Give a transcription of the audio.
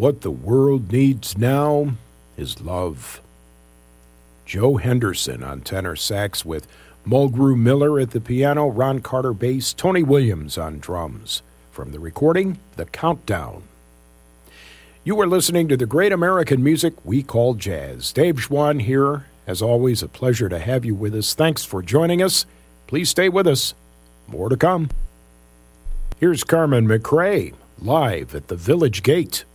What the world needs now is love. Joe Henderson on tenor sax with Mulgrew Miller at the piano, Ron Carter bass, Tony Williams on drums. From the recording, The Countdown. You are listening to the great American music we call jazz. Dave Schwann here. As always, a pleasure to have you with us. Thanks for joining us. Please stay with us. More to come. Here's Carmen McRae, live at the Village Gate.